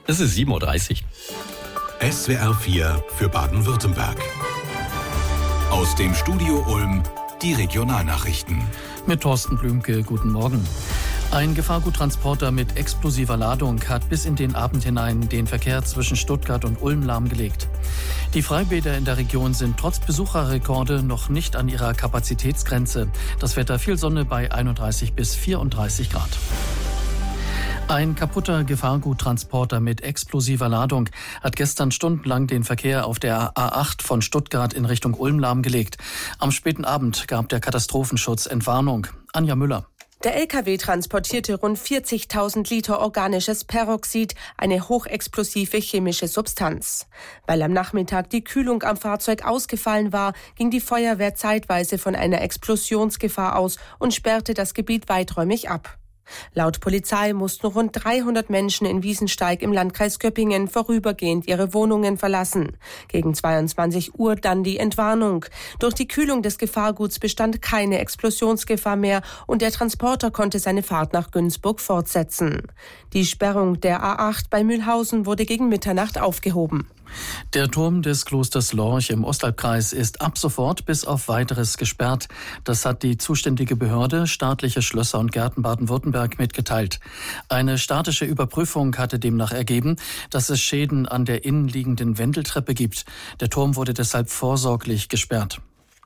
Es ist 7:30 Uhr. SWR 4 für Baden-Württemberg. Aus dem Studio Ulm die Regionalnachrichten. Mit Thorsten Blümke, guten Morgen. Ein Gefahrguttransporter mit explosiver Ladung hat bis in den Abend hinein den Verkehr zwischen Stuttgart und Ulm lahmgelegt. Die Freibäder in der Region sind trotz Besucherrekorde noch nicht an ihrer Kapazitätsgrenze. Das Wetter viel Sonne bei 31 bis 34 Grad. Ein kaputter Gefahrguttransporter mit explosiver Ladung hat gestern stundenlang den Verkehr auf der A8 von Stuttgart in Richtung Ulm lahmgelegt. Am späten Abend gab der Katastrophenschutz Entwarnung. Anja Müller. Der LKW transportierte rund 40.000 Liter organisches Peroxid, eine hochexplosive chemische Substanz. Weil am Nachmittag die Kühlung am Fahrzeug ausgefallen war, ging die Feuerwehr zeitweise von einer Explosionsgefahr aus und sperrte das Gebiet weiträumig ab. Laut Polizei mussten rund 300 Menschen in Wiesensteig im Landkreis Göppingen vorübergehend ihre Wohnungen verlassen. Gegen 22 Uhr dann die Entwarnung. Durch die Kühlung des Gefahrguts bestand keine Explosionsgefahr mehr und der Transporter konnte seine Fahrt nach Günzburg fortsetzen. Die Sperrung der A8 bei Mühlhausen wurde gegen Mitternacht aufgehoben. Der Turm des Klosters Lorch im Ostalbkreis ist ab sofort bis auf Weiteres gesperrt. Das hat die zuständige Behörde, Staatliche Schlösser und Gärten Baden-Württemberg, mitgeteilt. Eine statische Überprüfung hatte demnach ergeben, dass es Schäden an der innenliegenden Wendeltreppe gibt. Der Turm wurde deshalb vorsorglich gesperrt.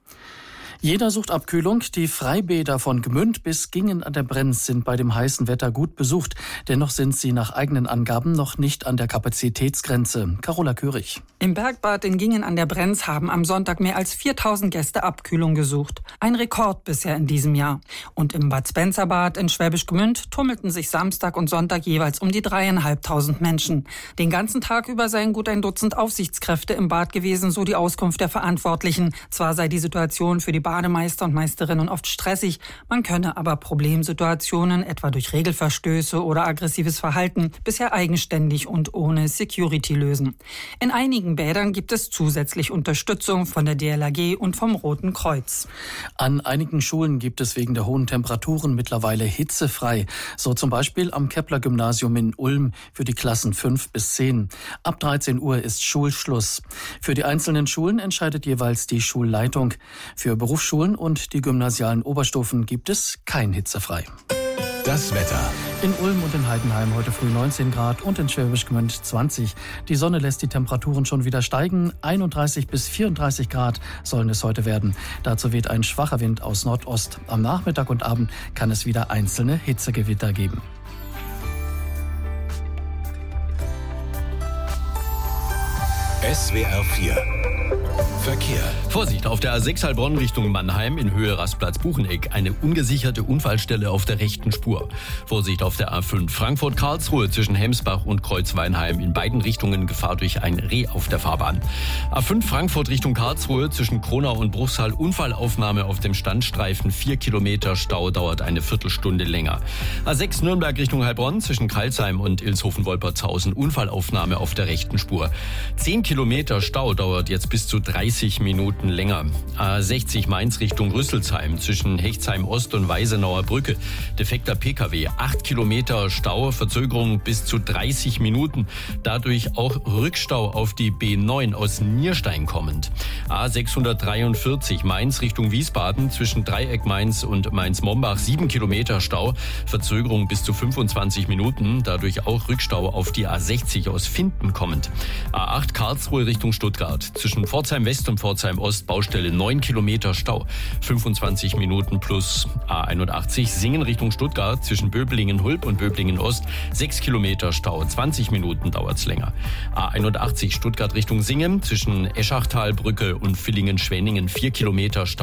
Jeder sucht Abkühlung. Die Freibäder von Gmünd bis Gingen an der Brenz sind bei dem heißen Wetter gut besucht. Dennoch sind sie nach eigenen Angaben noch nicht an der Kapazitätsgrenze. Carola Körig. Im Bergbad in Gingen an der Brenz haben am Sonntag mehr als 4.000 Gäste Abkühlung gesucht. Ein Rekord bisher in diesem Jahr. Und im Bad Spencer-Bad in Schwäbisch Gmünd tummelten sich Samstag und Sonntag jeweils um die 3.500 Menschen. Den ganzen Tag über seien gut ein Dutzend Aufsichtskräfte im Bad gewesen, so die Auskunft der Verantwortlichen. Zwar sei die Situation für die Bademeister und Meisterinnen oft stressig, man könne aber Problemsituationen, etwa durch Regelverstöße oder aggressives Verhalten, bisher eigenständig und ohne Security lösen. In einigen Bädern gibt es zusätzlich Unterstützung von der DLRG und vom Roten Kreuz. An einigen Schulen gibt es wegen der hohen Temperaturen mittlerweile hitzefrei. So zum Beispiel am Kepler-Gymnasium in Ulm für die Klassen 5 bis 10. Ab 13 Uhr ist Schulschluss. Für die einzelnen Schulen entscheidet jeweils die Schulleitung. Für Berufsschulen und die gymnasialen Oberstufen gibt es kein hitzefrei. Das Wetter. In Ulm und in Heidenheim heute früh 19 Grad und in Schwäbisch Gmünd 20. Die Sonne lässt die Temperaturen schon wieder steigen. 31 bis 34 Grad sollen es heute werden. Dazu weht ein schwacher Wind aus Nordost. Am Nachmittag und Abend kann es wieder einzelne Hitzegewitter geben. SWR 4 Verkehr. Vorsicht, auf der A6 Heilbronn Richtung Mannheim in Höhe Rastplatz-Bucheneck. Eine ungesicherte Unfallstelle auf der rechten Spur. Vorsicht auf der A5 Frankfurt-Karlsruhe zwischen Hemsbach und Kreuzweinheim. In beiden Richtungen Gefahr durch ein Reh auf der Fahrbahn. A5 Frankfurt Richtung Karlsruhe zwischen Kronau und Bruchsal. Unfallaufnahme auf dem Standstreifen. 4 Kilometer Stau, dauert eine Viertelstunde länger. A6 Nürnberg Richtung Heilbronn zwischen Karlsheim und Ilshofen-Wolpertshausen. Unfallaufnahme auf der rechten Spur. 10 Kilometer Stau, dauert jetzt bis zu 30 Minuten länger. A60 Mainz Richtung Rüsselsheim zwischen Hechtsheim Ost und Weisenauer Brücke. Defekter Pkw. 8 Kilometer Stau, Verzögerung bis zu 30 Minuten. Dadurch auch Rückstau auf die B9 aus Nierstein kommend. A643 Mainz Richtung Wiesbaden zwischen Dreieck Mainz und Mainz-Mombach. 7 Kilometer Stau, Verzögerung bis zu 25 Minuten. Dadurch auch Rückstau auf die A60 aus Finden kommend. A8 Karlsruhe Richtung Stuttgart zwischen Pforzheim West und Pforzheim Ost, Baustelle 9 Kilometer Stau, 25 Minuten plus. A81 Singen Richtung Stuttgart zwischen Böblingen-Hulb und Böblingen-Ost, 6 Kilometer Stau, 20 Minuten dauert's länger. A81 Stuttgart Richtung Singen zwischen Eschachtalbrücke und Villingen-Schwenningen, 4 Kilometer Stau.